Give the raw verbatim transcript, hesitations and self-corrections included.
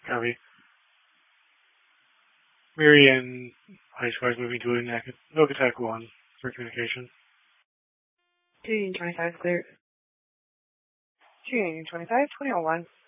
Copy. Mary and High Squad moving to a Nokatak one for communication. two Union twenty-five clear. two Union twenty-five, twenty oh one.